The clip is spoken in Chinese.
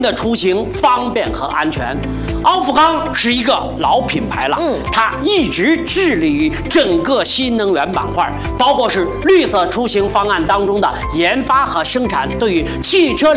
的出行方便和安全。奥富康是一个老品牌了，它一直致力于整个新能源板块，包括是绿色出行方案当中的研发和生产，对于汽车